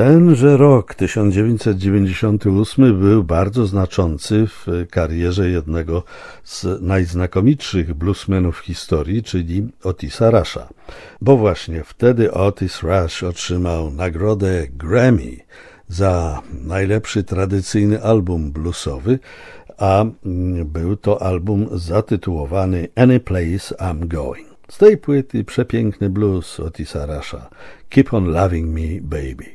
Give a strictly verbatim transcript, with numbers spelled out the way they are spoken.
Tenże rok tysiąc dziewięćset dziewięćdziesiąty ósmy był bardzo znaczący w karierze jednego z najznakomitszych bluesmenów w historii, czyli Otisa Rusha. Bo właśnie wtedy Otis Rush otrzymał nagrodę Grammy za najlepszy tradycyjny album bluesowy, a był to album zatytułowany Any Place I'm Going. Z tej płyty przepiękny blues Otisa Rusha. Keep on Loving Me, Baby.